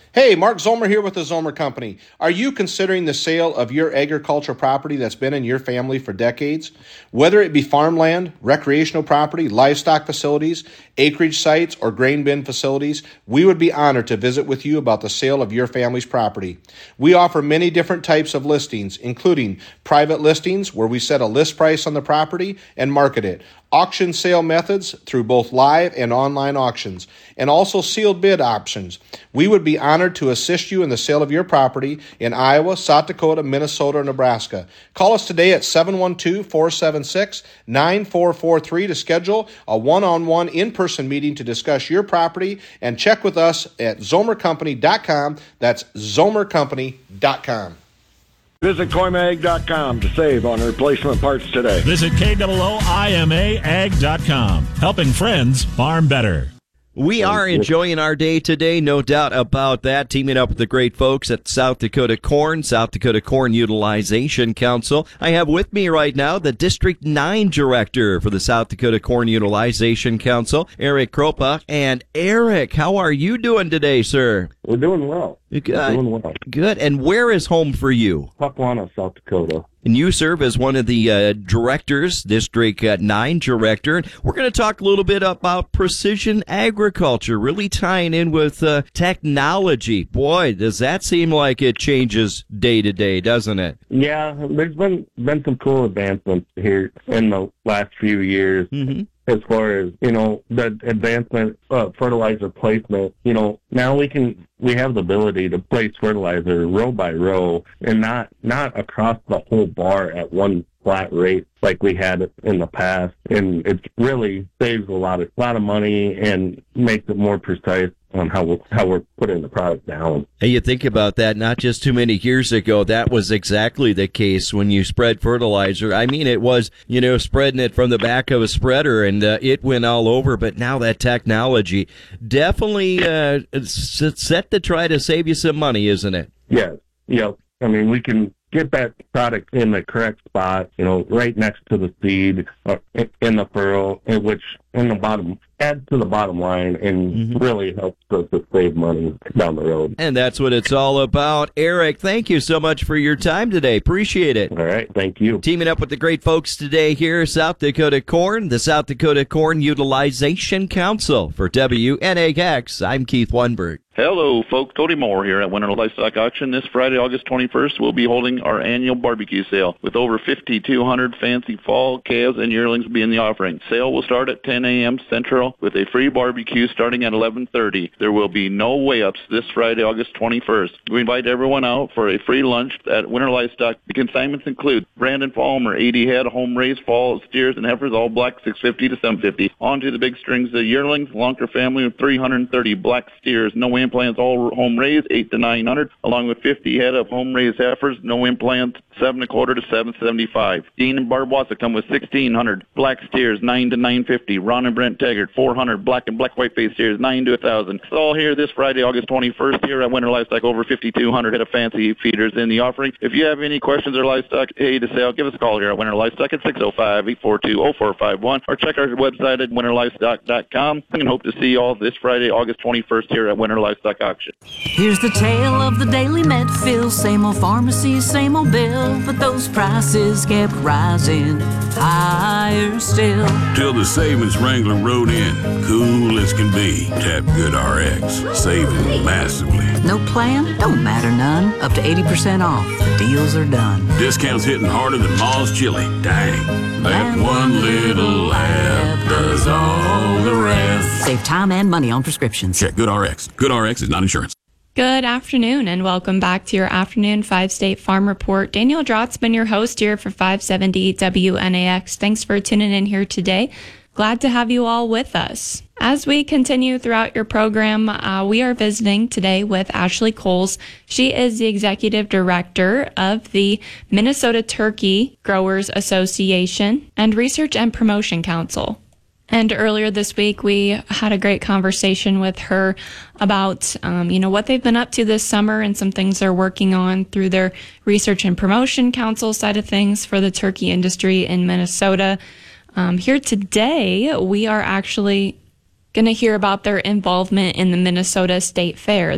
Hey, Mark Zomer here with the Zomer Company. Are you considering the sale of your agricultural property that's been in your family for decades? Whether it be farmland, recreational property, livestock facilities, acreage sites, or grain bin facilities, we would be honored to visit with you about the sale of your family's property. We offer many different types of listings, including private listings where we set a list price on the property and market it, auction sale methods through both live and online auctions, and also sealed bid options. We would be honored to assist you in the sale of your property in Iowa, South Dakota, Minnesota, or Nebraska. Call us today at 712-476-9443 to schedule a one-on-one in-person meeting to discuss your property, and check with us at zomercompany.com. That's zomercompany.com. Visit CoymaAg.com to save on replacement parts today. Visit KOOIMAAg.com. Helping friends farm better. We are enjoying our day today, no doubt about that, teaming up with the great folks at South Dakota Corn Utilization Council. I have with me right now the District 9 Director for the South Dakota Corn Utilization Council, Eric Kropa. And Eric, how are you doing today, sir? We're doing well. Good. And where is home for you? Papuana, South Dakota. And you serve as one of the directors, District 9 Director. We're going to talk a little bit about precision agriculture, really tying in with technology. Boy, does that seem like it changes day to day, doesn't it? Yeah, there's been some cool advancements here in the last few years. Mm-hmm. As far as, the advancement of fertilizer placement, now we have the ability to place fertilizer row by row and not across the whole bar at one flat rate like we had in the past. And it really saves a lot of money and makes it more precise on how we're putting the product down. Hey, you think about that, not just too many years ago, that was exactly the case when you spread fertilizer. I mean, it was, spreading it from the back of a spreader and it went all over. But now that technology definitely set to try to save you some money, isn't it? Yes. Yep. I mean, we can get that product in the correct spot, right next to the seed, in the furrow, which in the bottom adds to the bottom line and really helps us to save money down the road. And that's what it's all about. Eric, thank you so much for your time today. Appreciate it. All right, thank you. Teaming up with the great folks today here, South Dakota Corn, the South Dakota Corn Utilization Council. For WNAX, I'm Keith Wunberg. Hello, folks. Cody Moore here at Winter Livestock Auction. This Friday, August 21st, we'll be holding our annual barbecue sale with over 5,200 fancy fall calves and yearlings will be in the offering. Sale will start at 10 a.m. Central with a free barbecue starting at 11:30. There will be no weigh-ups this Friday, August 21st. We invite everyone out for a free lunch at Winter Livestock. The consignments include Brandon Palmer, 80 head, home-raised fall steers and heifers, all black, 650 to 750. On to the big strings of yearlings, Lonker family of 330 black steers, no implants, all home-raised, 8 to 900, along with 50 head of home-raised heifers, no implants, 7.25 to 775. Dean and Barbossa come with 1,600 black steers, 9 to 950. Ron and Brent Taggart, 400 black and black white-faced steers, 9 to 1,000. It's all here this Friday, August 21st, here at Winter Livestock. Over 5,200 head of fancy feeders in the offering. If you have any questions or livestock to sale, give us a call here at Winter Livestock at 605-842-0451 or check our website at winterlivestock.com. And hope to see you all this Friday, August 21st, here at Winter Livestock Auction. Here's the tale of the daily Medfill. Same old pharmacy, same old bill, but those prices kept rising higher still. Till the savings Wrangler rode in, cool as can be. Tap Good RX, saving massively. No plan? Don't matter none. Up to 80% off. The deals are done. Discounts hitting harder than Ma's chili. Dang, that one little laugh does all the rest. Save time and money on prescriptions. Check Good RX. Good RX is not insurance. Good afternoon and welcome back to your afternoon 5-State Farm Report. Daniel Drott's been your host here for 570 WNAX. Thanks for tuning in here today. Glad to have you all with us. As we continue throughout your program, we are visiting today with Ashley Coles. She is the Executive Director of the Minnesota Turkey Growers Association and Research and Promotion Council. And earlier this week, we had a great conversation with her about, what they've been up to this summer and some things they're working on through their Research and Promotion Council side of things for the turkey industry in Minnesota. Here today, we are actually going to hear about their involvement in the Minnesota State Fair.